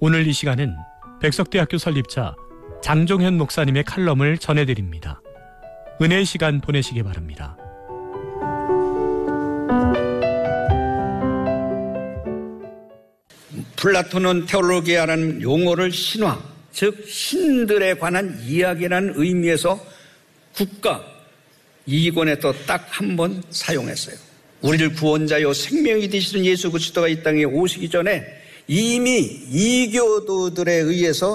오늘 이 시간은 백석대학교 설립자 장종현 목사님의 칼럼을 전해드립니다. 은혜의 시간 보내시기 바랍니다. 플라톤은 테올로기아라는 용어를 신화, 즉 신들에 관한 이야기라는 의미에서 국가 2권에서 딱 한 번 사용했어요. 우리를 구원자요 생명이 되시는 예수 그리스도가 이 땅에 오시기 전에 이미 이교도들에 의해서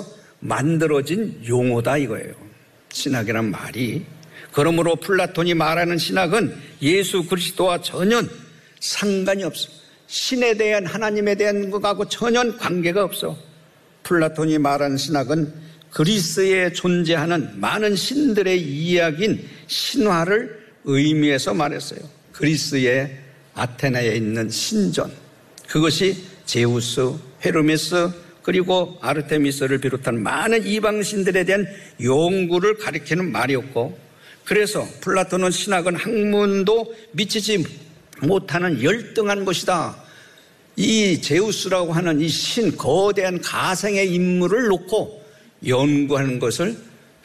만들어진 용어다 이거예요. 신학이란 말이. 그러므로 플라톤이 말하는 신학은 예수 그리스도와 전혀 상관이 없어. 신에 대한, 하나님에 대한 것하고 전혀 관계가 없어. 플라톤이 말하는 신학은 그리스에 존재하는 많은 신들의 이야기인 신화를 의미해서 말했어요. 그리스의 아테네에 있는 신전, 그것이 제우스, 헤르메스, 그리고 아르테미스를 비롯한 많은 이방 신들에 대한 연구를 가리키는 말이었고, 그래서 플라톤은 신학은 학문도 미치지 못하는 열등한 것이다. 이 제우스라고 하는 이 신, 거대한 가상의 인물을 놓고 연구하는 것을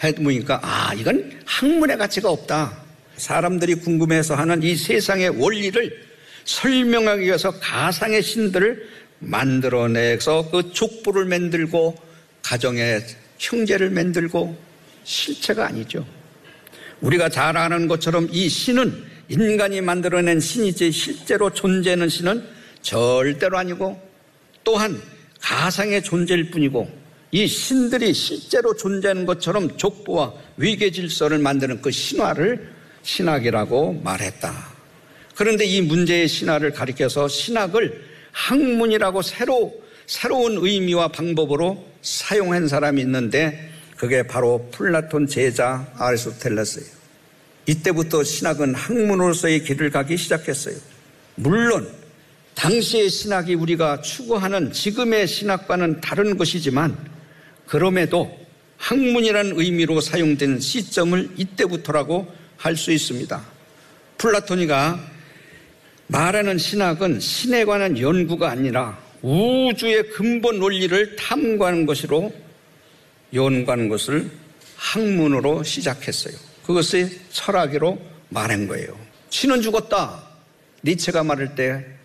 해보니까 이건 학문의 가치가 없다. 사람들이 궁금해서 하는 이 세상의 원리를 설명하기 위해서 가상의 신들을 만들어내서 그 족보를 만들고 가정의 형제를 만들고 실체가 아니죠. 우리가 잘 아는 것처럼 이 신은 인간이 만들어낸 신이지 실제로 존재하는 신은 절대로 아니고, 또한 가상의 존재일 뿐이고, 이 신들이 실제로 존재하는 것처럼 족보와 위계 질서를 만드는 그 신화를 신학이라고 말했다. 그런데 이 문제의 신화를 가리켜서 신학을 학문이라고 새로운 의미와 방법으로 사용한 사람이 있는데, 그게 바로 플라톤 제자 아리스토텔레스예요. 이때부터 신학은 학문으로서의 길을 가기 시작했어요. 물론 당시의 신학이 우리가 추구하는 지금의 신학과는 다른 것이지만, 그럼에도 학문이라는 의미로 사용된 시점을 이때부터라고 할 수 있습니다. 플라톤이가 말하는 신학은 신에 관한 연구가 아니라 우주의 근본 원리를 탐구하는 것으로 연구하는 것을 학문으로 시작했어요. 그것이 철학으로 말한 거예요. 신은 죽었다. 니체가 말할 때